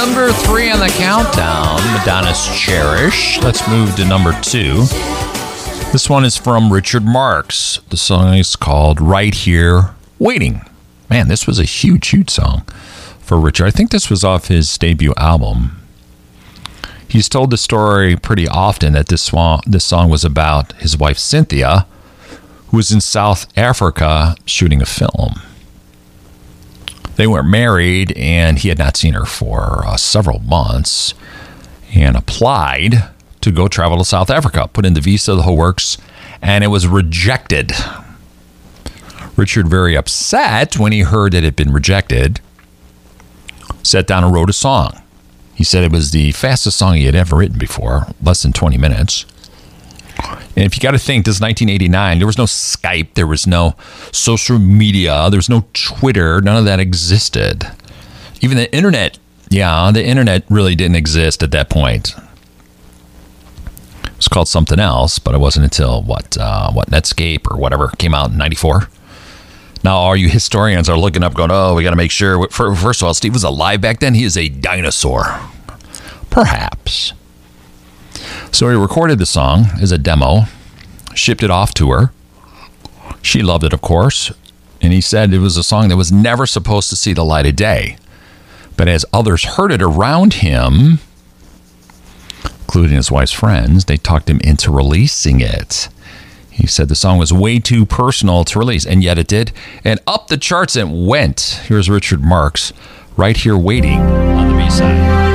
number 3 on the countdown, Madonna's Cherish. Let's move to number 2. This one is from Richard Marx. The song is called Right Here Waiting. Man, this was a huge song for Richard. I think this was off his debut album. He's told the story pretty often that this song was about his wife Cynthia, who was in South Africa shooting a film. They were married, and he had not seen her for several months, and applied to go travel to South Africa, put in the visa, the whole works, and it was rejected. Richard, very upset when he heard it had been rejected, sat down and wrote a song. He said it was the fastest song he had ever written before, less than 20 minutes. And if you got to think, this is 1989. There was no Skype. There was no social media. There was no Twitter. None of that existed. Even the internet. Yeah, the internet really didn't exist at that point. It was called something else, but it wasn't until, Netscape or whatever came out in 94. Now, all you historians are looking up going, we got to make sure. First of all, Steve was alive back then. He is a dinosaur. Perhaps. So he recorded the song as a demo, shipped it off to her. She loved it, of course. And he said it was a song that was never supposed to see the light of day. But as others heard it around him, including his wife's friends, they talked him into releasing it. He said the song was way too personal to release, and yet it did. And up the charts it went. Here's Richard Marx, Right Here Waiting on the B-side.